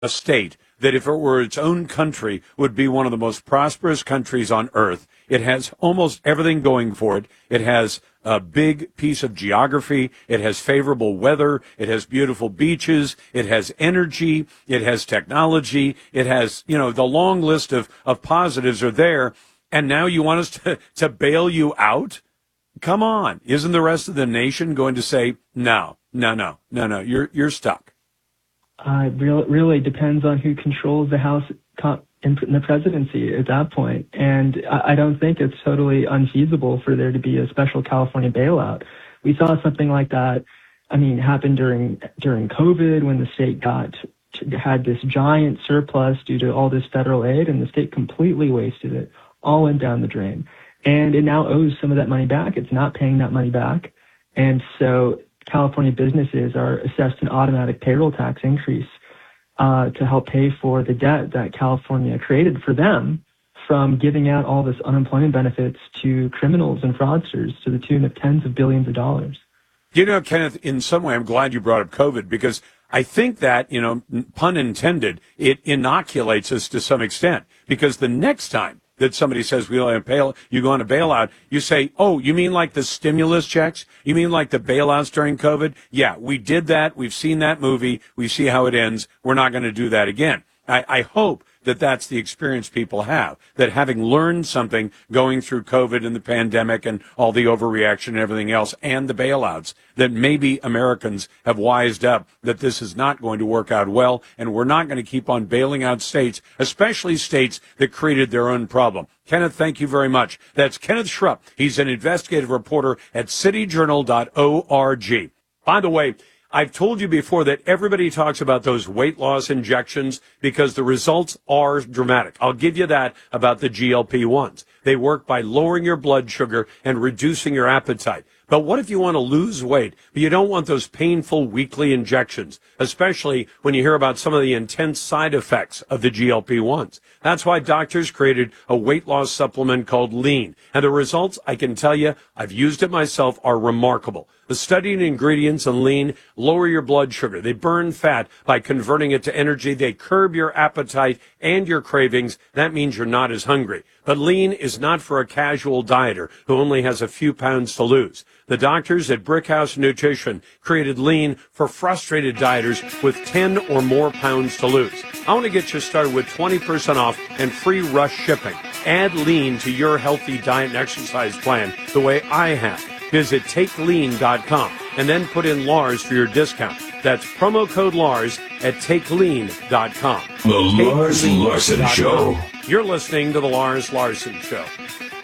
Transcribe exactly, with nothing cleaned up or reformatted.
a state that if it were its own country would be one of the most prosperous countries on earth. It has almost everything going for it. It has a big piece of geography. It has favorable weather. It has beautiful beaches. It has energy. It has technology. It has, you know, the long list of, of positives are there. And now you want us to, to bail you out? Come on. Isn't the rest of the nation going to say, no, no, no, no, no, you're, you're stuck? Uh, it really, really depends on who controls the House in the presidency at that point. And I don't think it's totally unfeasible for there to be a special California bailout. We saw something like that, I mean, happen during during COVID when the state got had this giant surplus due to all this federal aid, and the state completely wasted it, all went down the drain. And it now owes some of that money back. It's not paying that money back. And so California businesses are assessed an automatic payroll tax increase uh, to help pay for the debt that California created for them from giving out all this unemployment benefits to criminals and fraudsters to the tune of tens of billions of dollars. You know, Kenneth, in some way, I'm glad you brought up COVID, because I think that, you know, pun intended, it inoculates us to some extent, because the next time that somebody says we want to bail, you go on a bailout, you say, oh, you mean like the stimulus checks? You mean like the bailouts during COVID? Yeah, we did that. We've seen that movie. We see how it ends. We're not going to do that again. I, I hope that that's the experience people have, that having learned something going through COVID and the pandemic and all the overreaction and everything else and the bailouts, that maybe Americans have wised up that this is not going to work out well, and we're not going to keep on bailing out states, especially states that created their own problem. Kenneth, thank you very much. That's Kenneth Schrupp. He's an investigative reporter at city journal dot org. By the way, I've told you before that everybody talks about those weight loss injections because the results are dramatic. I'll give you that about the G L P ones. They work by lowering your blood sugar and reducing your appetite. But what if you want to lose weight, but you don't want those painful weekly injections, especially when you hear about some of the intense side effects of the G L P ones? That's why doctors created a weight loss supplement called Lean. And the results, I can tell you, I've used it myself, are remarkable. The studied ingredients in Lean lower your blood sugar. They burn fat by converting it to energy. They curb your appetite and your cravings. That means you're not as hungry. But Lean is not for a casual dieter who only has a few pounds to lose. The doctors at Brickhouse Nutrition created Lean for frustrated dieters with ten or more pounds to lose. I want to get you started with twenty percent off and free rush shipping. Add Lean to your healthy diet and exercise plan the way I have. Visit take lean dot com and then put in Lars for your discount. That's promo code Lars at take lean dot com. The Lars Larson Show. You're listening to The Lars Larson Show.